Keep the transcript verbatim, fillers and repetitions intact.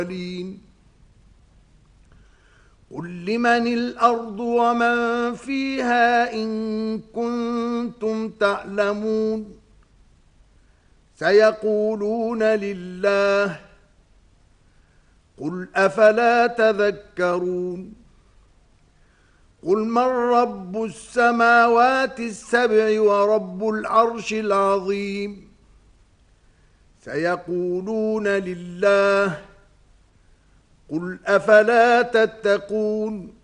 قل لمن الأرض ومن فيها إن كنتم تعلمون سيقولون لله قل أفلا تذكرون قل من رب السماوات السبع ورب العرش العظيم سيقولون لله قل أفلا تتقون